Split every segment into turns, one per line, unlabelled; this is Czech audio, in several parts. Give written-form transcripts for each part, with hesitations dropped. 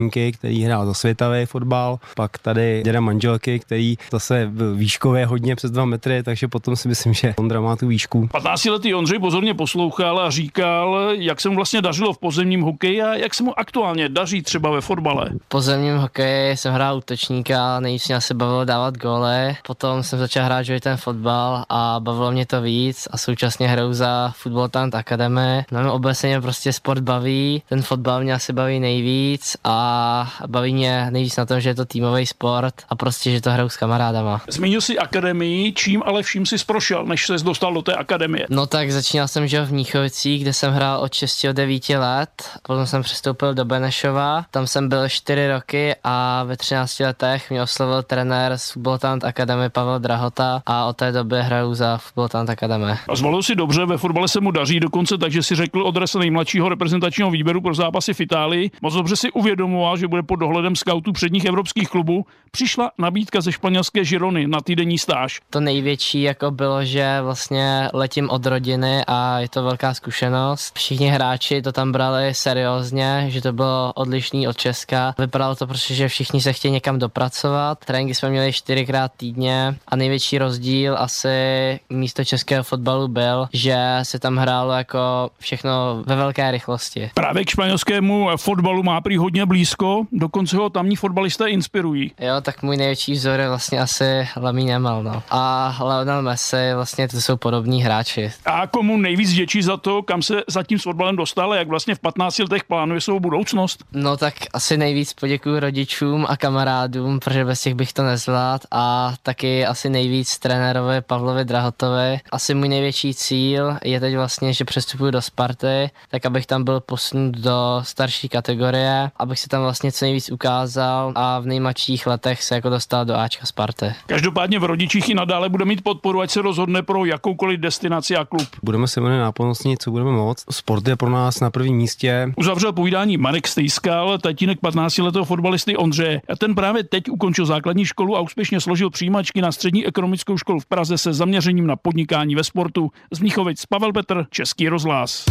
který hrál za světový fotbal, pak tady děda manželky, který zase byl výškově hodně přes 2 metry, takže potom si myslím, že Ondra má tu výšku.
15letý Ondřej pozorně poslouchal a říkal, jak se mu vlastně dařilo v pozemním hokeji a jak se mu aktuálně daří třeba ve fotbale.
V pozemním hokeji jsem hrál útočníka, nejvíc mě se bavilo dávat góly, potom jsem začal hrát ten fotbal a bavilo mě to víc a současně hraju za Football Talent Academy. No, obecně mě prostě sport baví, ten fotbal mě asi baví nejvíc a baví mě nejvíc na tom, že je to týmový sport a prostě, že to hraju s kamarádama.
Zmínil jsi akademii, čím ale vším jsi prošel, než ses dostal do té akademie?
No tak začínal jsem v Mnichovicích, kde jsem hrál od 6 do 9 let, potom jsem přestoupil do Benešova, tam jsem byl 4 roky a ve 13 letech mě oslovil trenér z Football Talent Academy Pavel Drahota a od té doby hraju za Football Talent Academy.
A zvolil si dobře, ve fotbale se mu daří, dokonce takže si řekl adresa nejmladšího reprezentačního výběru pro zápasy v Itálii. Moc dobře si uvědomoval, že bude pod dohledem skautů předních evropských klubů. Přišla nabídka ze španělské Girony na týdenní stáž.
To největší bylo, že vlastně letím od rodiny a je to velká zkušenost. Všichni hráči to tam brali seriózně, že to bylo odlišný od Česka. Vypadalo to prostě, že všichni se chtějí někam dopracovat. Tréninky jsme měli 4krát týdně a největší rozdíl asi místo českého fotbalu byl, že se tam hrálo jako všechno ve velké rychlosti.
Právě k španělskému fotbalu má prý hodně blízko, dokonce ho tamní fotbalisté inspirují.
Jo, tak můj největší vzor je vlastně asi Lamine Yamal, no. A Lionel Messi, vlastně to jsou podobní hráči.
A komu nejvíc děčí za to, kam se zatím s fotbalem dostal a jak vlastně v 15 letech plánuje svou budoucnost?
No tak asi nejvíc poděkuju rodičům a kamarádům, protože bez těch bych to nezvládl a taky asi nejvíc trenérovi Pavlovi Drahotovi. Asi můj největší cíl je teď vlastně, že přestupuju do Sparty, tak abych tam byl posunut do starší kategorie, abych se tam vlastně co nejvíc ukázal a v nejmladších letech se dostal do Ačka Sparty.
Každopádně v rodičích i nadále bude mít podporu, ať se rozhodne pro jakoukoliv destinaci a klub.
Budeme se jmenovat náplnostní, co budeme moct. Sport je pro nás na prvním místě.
Uzavřel povídání Marek Stejskal, tatínek 15letého fotbalisty Ondřeje. A ten právě teď ukončil základní školu a úspěšně složil přijímačky na střední ekonomickou školu v Praze se zaměřením na podnikání ve sportu. Z Mnichovic Pavel Petr, Český rozhlas.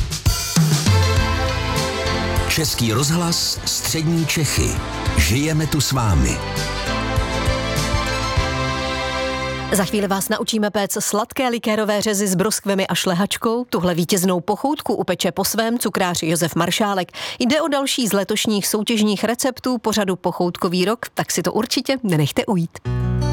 Český rozhlas, střední Čechy. Žijeme tu s vámi.
Za chvíli vás naučíme péct sladké likérové řezy s broskvemi a šlehačkou. Tuhle vítěznou pochoutku upeče po svém cukrář Josef Maršálek. Jde o další z letošních soutěžních receptů pořadu Pochoutkový rok, tak si to určitě nenechte ujít.